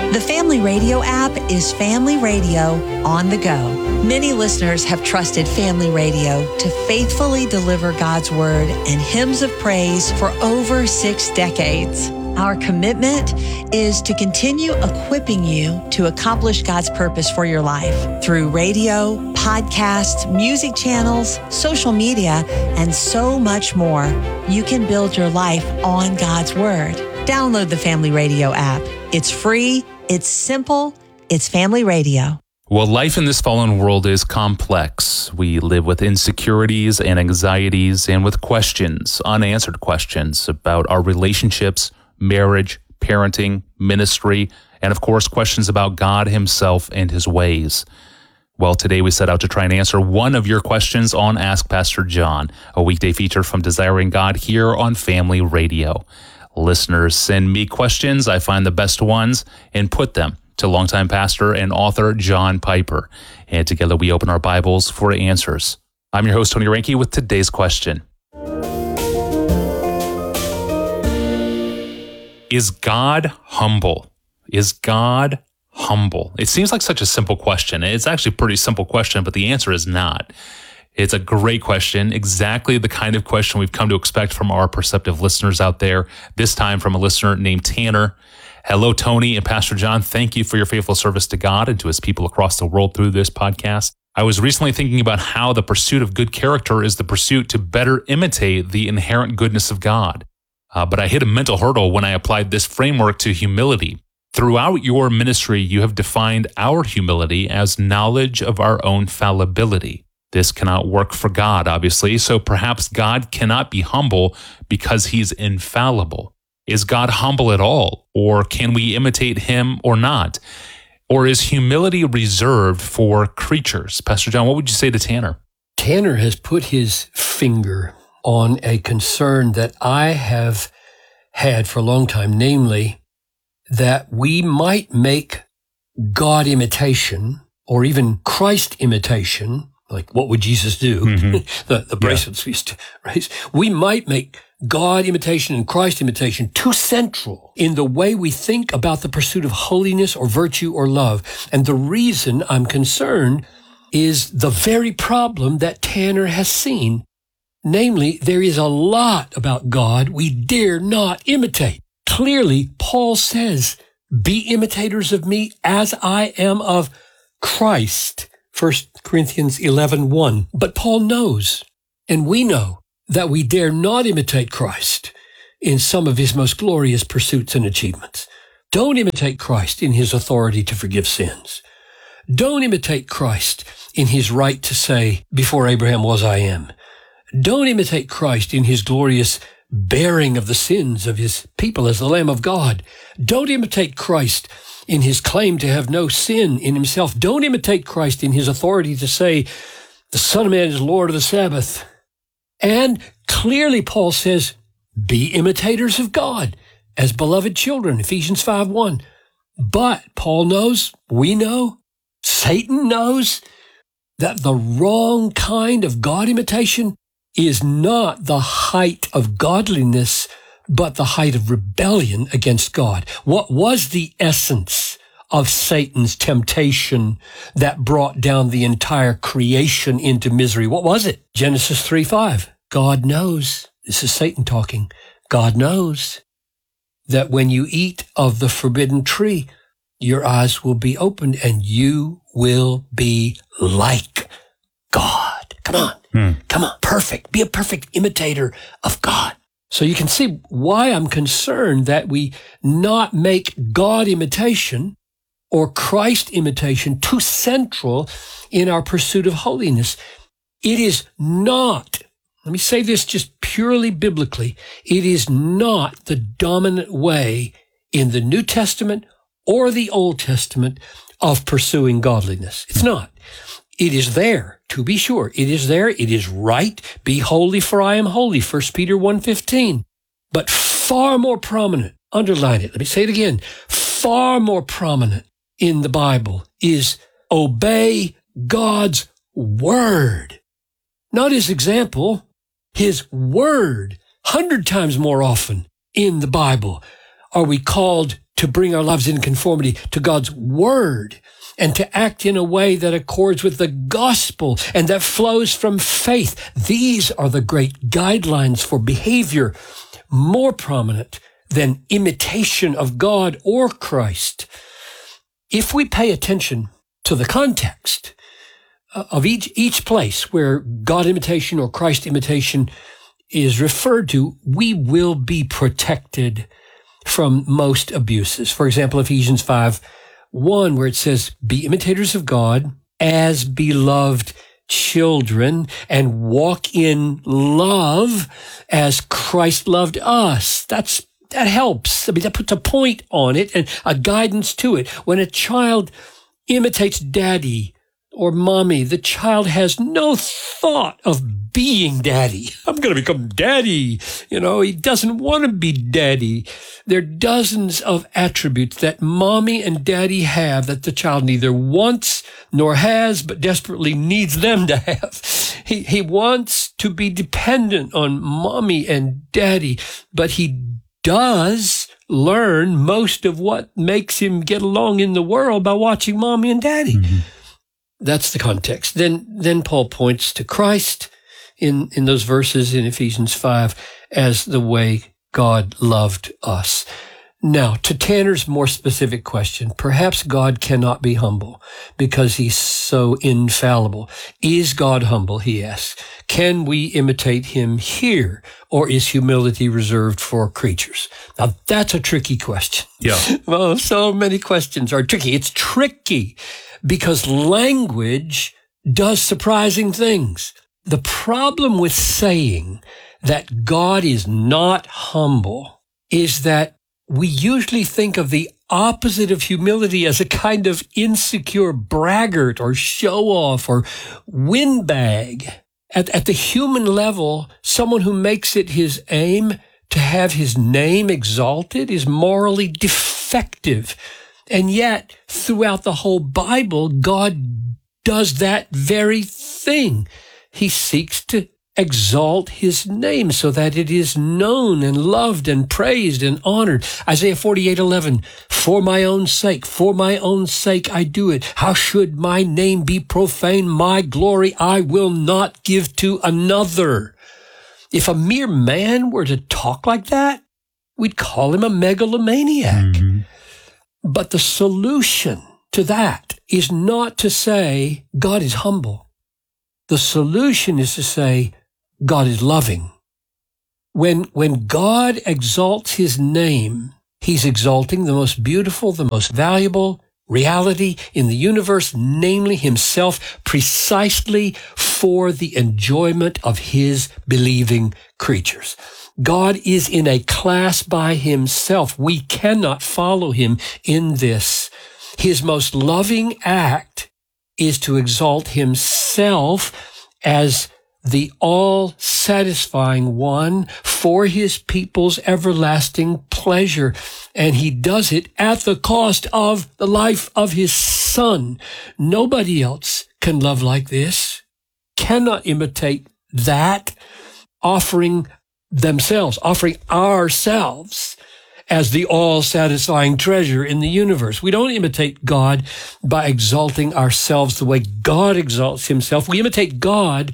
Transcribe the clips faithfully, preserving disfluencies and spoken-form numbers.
The Family Radio app is Family Radio on the go. Many listeners have trusted Family Radio to faithfully deliver God's Word and hymns of praise for over six decades. Our commitment is to continue equipping you to accomplish God's purpose for your life through radio, podcasts, music channels, social media, and so much more. You can build your life on God's Word. Download the Family Radio app. It's free, it's simple, it's Family Radio. Well, life in this fallen world is complex. We live with insecurities and anxieties and with questions, unanswered questions about our relationships, marriage, parenting, ministry, and of course, questions about God himself and his ways. Well, today we set out to try and answer one of your questions on Ask Pastor John, a weekday feature from Desiring God here on Family Radio. Listeners send me questions. I find the best ones and put them to longtime pastor and author John Piper. And together we open our Bibles for answers. I'm your host, Tony Reinke, with today's question. Is God humble? Is God humble? It seems like such a simple question. It's actually a pretty simple question, but the answer is not. It's a great question, exactly the kind of question we've come to expect from our perceptive listeners out there, this time from a listener named Tanner. Hello, Tony and Pastor John. Thank you for your faithful service to God and to his people across the world through this podcast. I was recently thinking about how the pursuit of good character is the pursuit to better imitate the inherent goodness of God. Uh, but I hit a mental hurdle when I applied this framework to humility. Throughout your ministry, you have defined our humility as knowledge of our own fallibility. This cannot work for God, obviously, so perhaps God cannot be humble because he's infallible. Is God humble at all, or can we imitate him or not? Or is humility reserved for creatures? Pastor John, what would you say to Tanner? Tanner has put his finger on a concern that I have had for a long time, namely that we might make God imitation or even Christ imitation, like what would Jesus do? Mm-hmm. the, the bracelets yeah. we used to raise. We might make God imitation and Christ imitation too central in the way we think about the pursuit of holiness or virtue or love. And the reason I'm concerned is the very problem that Tanner has seen. Namely, there is a lot about God we dare not imitate. Clearly, Paul says, be imitators of me as I am of Christ. First Corinthians eleven one. But Paul knows, and we know, that we dare not imitate Christ in some of his most glorious pursuits and achievements. Don't imitate Christ in his authority to forgive sins. Don't imitate Christ in his right to say, before Abraham was, I am. Don't imitate Christ in his glorious bearing of the sins of his people as the Lamb of God. Don't imitate Christ in his claim to have no sin in himself. Don't imitate Christ in his authority to say, the Son of Man is Lord of the Sabbath. And clearly Paul says, be imitators of God as beloved children, Ephesians five one. But Paul knows, we know, Satan knows that the wrong kind of God imitation is not the height of godliness, but the height of rebellion against God. What was the essence of Satan's temptation that brought down the entire creation into misery? What was it? Genesis three five. God knows, this is Satan talking, God knows that when you eat of the forbidden tree, your eyes will be opened and you will be like God. Come on. Hmm. Come on. Perfect. Be a perfect imitator of God. So you can see why I'm concerned that we not make God imitation or Christ imitation too central in our pursuit of holiness. It is not, let me say this just purely biblically, it is not the dominant way in the New Testament or the Old Testament of pursuing godliness. It's not. It is there, to be sure. It is there. It is right. Be holy, for I am holy. First Peter one fifteen. But far more prominent, underline it. Let me say it again. Far more prominent in the Bible is obey God's word. Not his example, his word. Hundred times more often in the Bible are we called to bring our lives in conformity to God's word and to act in a way that accords with the gospel and that flows from faith. These are the great guidelines for behavior, more prominent than imitation of God or Christ. If we pay attention to the context of each, each place where God imitation or Christ imitation is referred to, we will be protected from most abuses. For example, Ephesians five one, where it says, be imitators of God as beloved children and walk in love as Christ loved us. That's, that helps. I mean, that puts a point on it and a guidance to it. When a child imitates daddy or mommy, the child has no thought of being daddy. I'm going to become daddy. You know, he doesn't want to be daddy. There are dozens of attributes that mommy and daddy have that the child neither wants nor has, but desperately needs them to have. He, he wants to be dependent on mommy and daddy, but he does learn most of what makes him get along in the world by watching mommy and daddy. Mm-hmm. That's the context. Then, then Paul points to Christ in, in those verses in Ephesians five as the way God loved us. Now, to Tanner's more specific question, perhaps God cannot be humble because he's so infallible. Is God humble? He asks. Can we imitate him here, or is humility reserved for creatures? Now, that's a tricky question. Yeah. Well, so many questions are tricky. It's tricky because language does surprising things. The problem with saying that God is not humble is that we usually think of the opposite of humility as a kind of insecure braggart or show-off or windbag. At, at the human level, someone who makes it his aim to have his name exalted is morally defective. And yet, throughout the whole Bible, God does that very thing. He seeks to exalt his name so that it is known and loved and praised and honored. Isaiah forty-eight eleven, for my own sake, for my own sake I do it. How should my name be profaned? My glory I will not give to another. If a mere man were to talk like that, we'd call him a megalomaniac. Mm-hmm. But the solution to that is not to say God is humble. The solution is to say God is loving. When, when God exalts his name, he's exalting the most beautiful, the most valuable reality in the universe, namely himself, precisely for the enjoyment of his believing creatures. God is in a class by himself. We cannot follow him in this. His most loving act is to exalt himself as the all-satisfying one for his people's everlasting pleasure. And he does it at the cost of the life of his son. Nobody else can love like this, cannot imitate that, offering themselves, offering ourselves as the all-satisfying treasure in the universe. We don't imitate God by exalting ourselves the way God exalts himself. We imitate God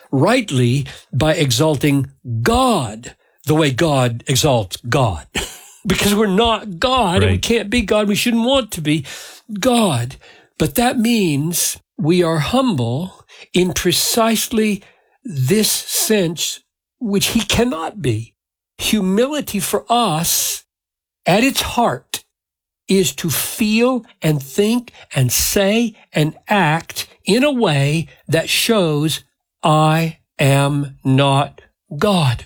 rightly by exalting God the way God exalts God. Because we're not God, right, and we can't be God. We shouldn't want to be God. But that means we are humble in precisely this sense which he cannot be. Humility for us, at its heart, is to feel and think and say and act in a way that shows I am not God.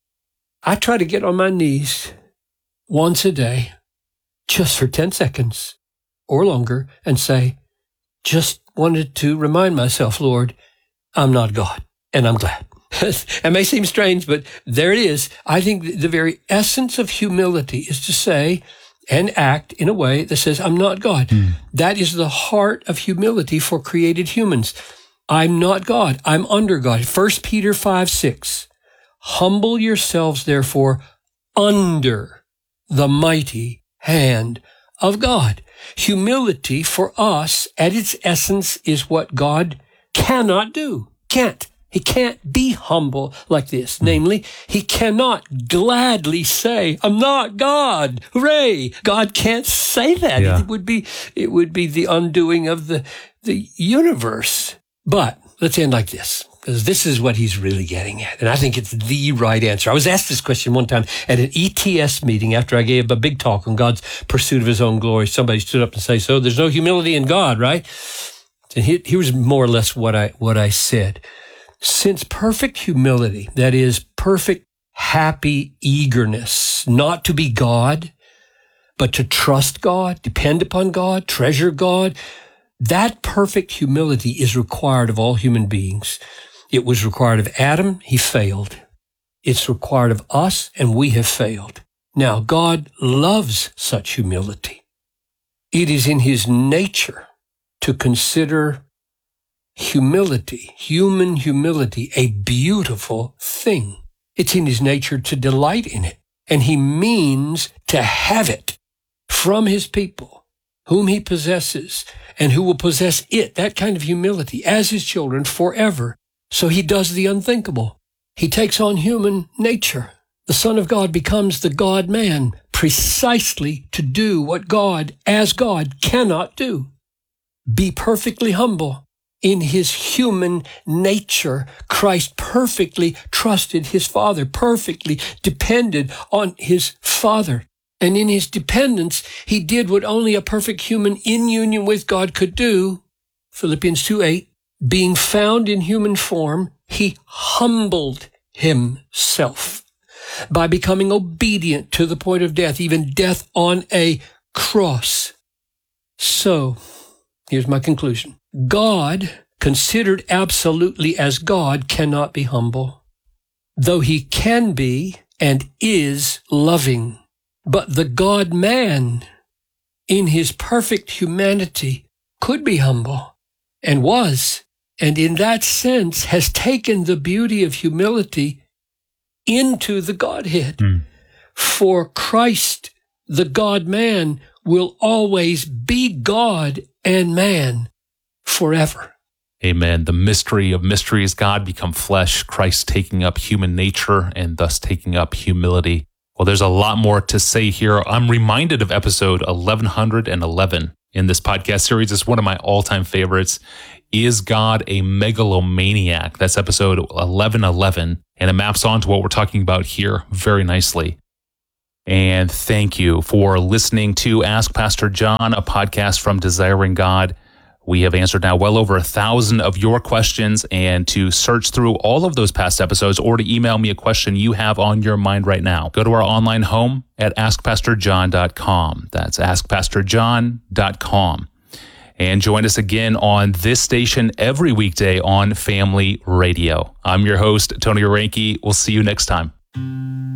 I try to get on my knees once a day, just for ten seconds or longer, and say, just wanted to remind myself, Lord, I'm not God, and I'm glad. It may seem strange, but there it is. I think the very essence of humility is to say and act in a way that says, I'm not God. Mm. That is the heart of humility for created humans. I'm not God. I'm under God. First Peter five six. Humble yourselves, therefore, under the mighty hand of God. Humility for us at its essence is what God cannot do. Can't. He can't be humble like this. Namely, he cannot gladly say, I'm not God. Hooray. God can't say that. Yeah. It would be, it would be the undoing of the, the universe. But let's end like this, because this is what he's really getting at. And I think it's the right answer. I was asked this question one time at an E T S meeting after I gave a big talk on God's pursuit of his own glory. Somebody stood up and said, so there's no humility in God, right? And here, here's more or less what I, what I said. Since perfect humility, that is perfect, happy eagerness, not to be God, but to trust God, depend upon God, treasure God, that perfect humility is required of all human beings. It was required of Adam. He failed. It's required of us, and we have failed. Now, God loves such humility. It is in his nature to consider humility, human humility, a beautiful thing. It's in his nature to delight in it, and he means to have it from his people, whom he possesses, and who will possess it, that kind of humility, as his children forever. So he does the unthinkable. He takes on human nature. The Son of God becomes the God-man precisely to do what God, as God, cannot do. Be perfectly humble. In his human nature, Christ perfectly trusted his Father, perfectly depended on his Father. And in his dependence, he did what only a perfect human in union with God could do. Philippians two eight, being found in human form, he humbled himself by becoming obedient to the point of death, even death on a cross. So, here's my conclusion. God, considered absolutely as God, cannot be humble, though he can be and is loving. But the God-man, in his perfect humanity, could be humble, and was, and in that sense has taken the beauty of humility into the Godhead. Mm. For Christ, the God-man, will always be God and man forever. Amen. The mystery of mysteries, God become flesh, Christ taking up human nature and thus taking up humility. Well, there's a lot more to say here. I'm reminded of episode eleven eleven in this podcast series. It's one of my all-time favorites. Is God a megalomaniac? That's episode eleven eleven, and it maps onto what we're talking about here very nicely. And thank you for listening to Ask Pastor John, a podcast from Desiring God. We have answered now well over a thousand of your questions, and to search through all of those past episodes or to email me a question you have on your mind right now, go to our online home at ask pastor john dot com. That's ask pastor john dot com. And join us again on this station every weekday on Family Radio. I'm your host, Tony Reinke. We'll see you next time.